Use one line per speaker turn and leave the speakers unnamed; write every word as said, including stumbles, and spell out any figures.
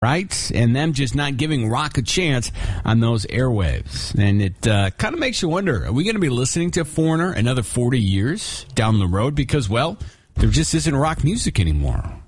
right? And them just not giving rock a chance on those airwaves. And it uh, kind of makes you wonder, are we going to be listening to Foreigner another forty years down the road? Because, well, there just isn't rock music anymore.